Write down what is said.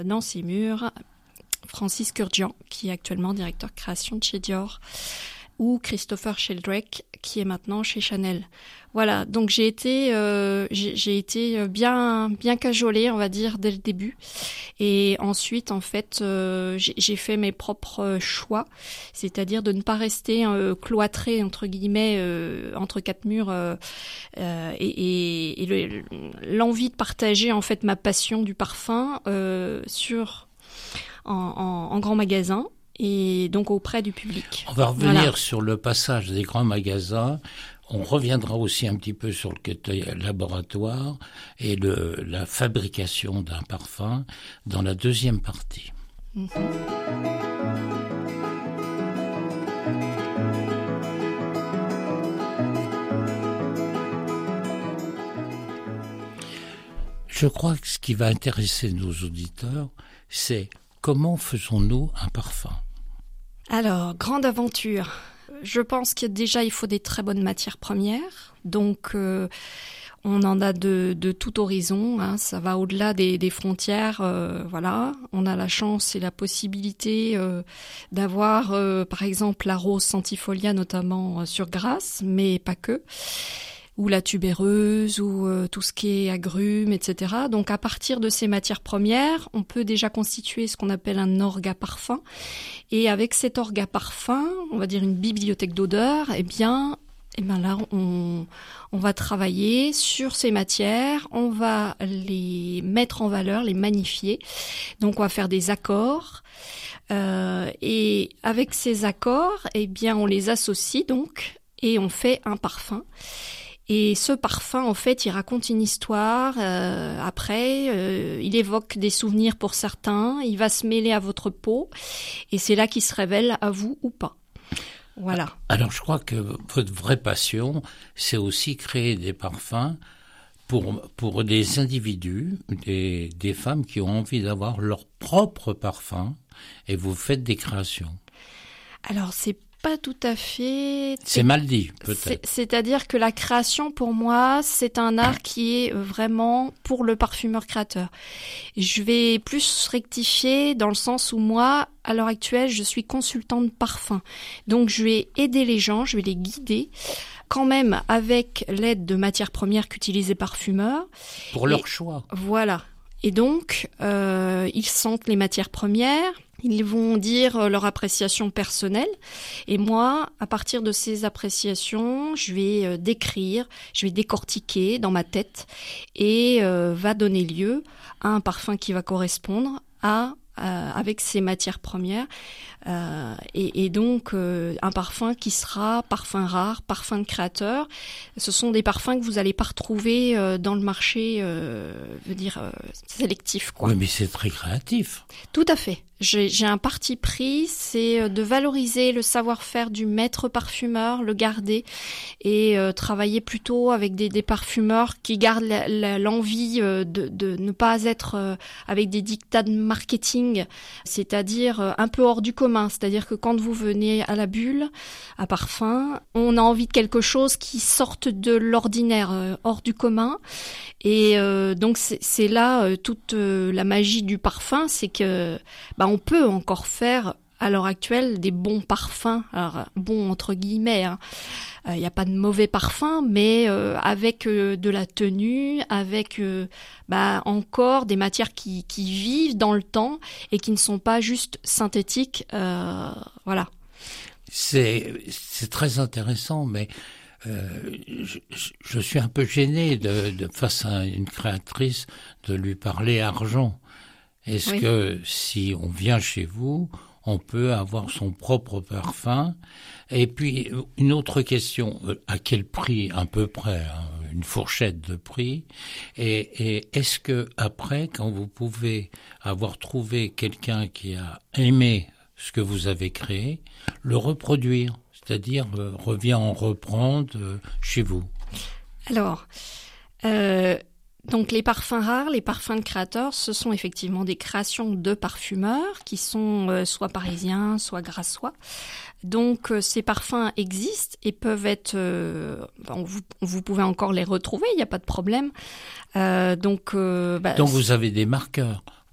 dans ses murs Francis Kurkdjian, qui est actuellement directeur création de chez Dior, ou Christopher Sheldrake, qui est maintenant chez Chanel. Voilà, donc j'ai été bien cajolée, on va dire, dès le début. Et ensuite, en fait, j'ai fait mes propres choix, c'est-à-dire de ne pas rester cloîtrée, entre guillemets, entre quatre murs, et l'envie de partager, en fait, ma passion du parfum en grand magasin. Et donc auprès du public. On va revenir sur le passage des grands magasins. On reviendra aussi un petit peu sur le côté laboratoire et la fabrication d'un parfum dans la deuxième partie. Je crois que ce qui va intéresser nos auditeurs, c'est comment faisons-nous un parfum ? Alors, grande aventure. Je pense que déjà, il faut des très bonnes matières premières. Donc, on en a de tout horizon. Hein. Ça va au-delà des frontières. Voilà. On a la chance et la possibilité d'avoir, par exemple, la rose centifolia, notamment sur Grasse, mais pas que. Ou la tubéreuse, ou tout ce qui est agrumes, etc. Donc à partir de ces matières premières, on peut déjà constituer ce qu'on appelle un orga parfum. Et avec cet orga parfum, on va dire une bibliothèque d'odeurs, eh bien là, on va travailler sur ces matières, on va les mettre en valeur, les magnifier. Donc on va faire des accords. Et avec ces accords, eh bien on les associe donc et on fait un parfum. Et ce parfum, en fait, il raconte une histoire. Après, il évoque des souvenirs pour certains. Il va se mêler à votre peau. Et c'est là qu'il se révèle à vous ou pas. Voilà. Alors, je crois que votre vraie passion, c'est aussi créer des parfums pour des individus, des femmes qui ont envie d'avoir leur propre parfum. Et vous faites des créations. Alors, c'est pas tout à fait. C'est mal dit, peut-être. C'est-à-dire que la création, pour moi, c'est un art qui est vraiment pour le parfumeur créateur. Je vais plus rectifier dans le sens où moi, à l'heure actuelle, je suis consultante parfum. Donc, je vais aider les gens, je vais les guider, quand même avec l'aide de matières premières qu'utilisent les parfumeurs. Pour leur choix. Voilà. Et donc, ils sentent les matières premières. Ils vont dire leur appréciation personnelle. Et moi, à partir de ces appréciations, je vais décrire, je vais décortiquer dans ma tête et va donner lieu à un parfum qui va correspondre avec ces matières premières. Et donc, un parfum qui sera parfum rare, parfum de créateur. Ce sont des parfums que vous n'allez pas retrouver dans le marché, sélectif, quoi. Oui, mais c'est très créatif. Tout à fait. J'ai un parti pris, c'est de valoriser le savoir-faire du maître parfumeur, le garder et travailler plutôt avec des parfumeurs qui gardent l'envie de ne pas être avec des dictats de marketing, c'est-à-dire un peu hors du commun. C'est-à-dire que quand vous venez à la bulle, à parfum, on a envie de quelque chose qui sorte de l'ordinaire, hors du commun. Et donc c'est là toute la magie du parfum, c'est que on peut encore faire à l'heure actuelle des bons parfums, alors bons entre guillemets. Hein. Il n'y a pas de mauvais parfums, mais avec de la tenue, avec encore des matières qui vivent dans le temps et qui ne sont pas juste synthétiques. Voilà. C'est très intéressant, mais je suis un peu gêné de face à une créatrice de lui parler argent. Est-ce que si on vient chez vous, on peut avoir son propre parfum? Et puis, une autre question, à quel prix à peu près, hein, une fourchette de prix? Et est-ce que après, quand vous pouvez avoir trouvé quelqu'un qui a aimé ce que vous avez créé, le reproduire, c'est-à-dire revient en reprendre chez vous? Alors, donc les parfums rares, les parfums de créateurs, ce sont effectivement des créations de parfumeurs qui sont soit parisiens, soit grassois. Donc ces parfums existent et peuvent être, vous pouvez encore les retrouver, il n'y a pas de problème. Donc vous avez des marqueurs.